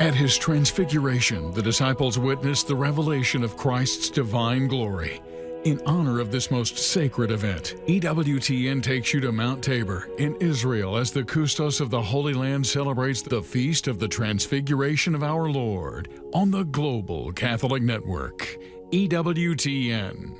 At his transfiguration, the disciples witnessed the revelation of Christ's divine glory. In honor of this most sacred event, EWTN takes you to Mount Tabor in Israel as the Kustos of the Holy Land celebrates the Feast of the Transfiguration of our Lord on the Global Catholic Network, EWTN.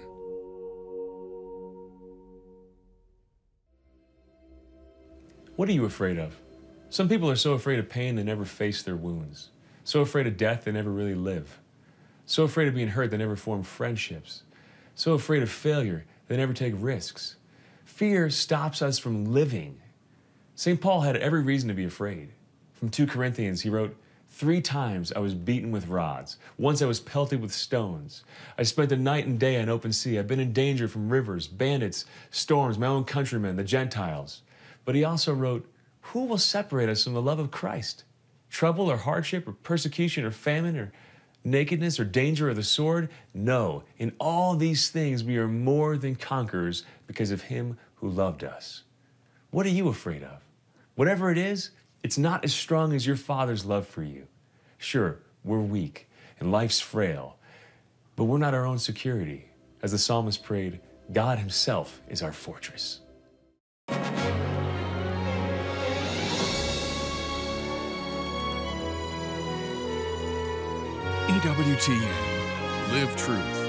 What are you afraid of? Some people are so afraid of pain they never face their wounds. So afraid of death they never really live. So afraid of being hurt they never form friendships. So afraid of failure they never take risks. Fear stops us from living. St. Paul had every reason to be afraid. From 2 Corinthians, he wrote, 3 times I was beaten with rods. Once I was pelted with stones. I spent the night and day on open sea. I've been in danger from rivers, bandits, storms, my own countrymen, the Gentiles. But he also wrote, who will separate us from the love of Christ? Trouble or hardship or persecution or famine or nakedness or danger or the sword? No, in all these things we are more than conquerors because of him who loved us. What are you afraid of? Whatever it is, it's not as strong as your Father's love for you. Sure, we're weak and life's frail, but we're not our own security. As the psalmist prayed, God himself is our fortress. EWTN. Live truth.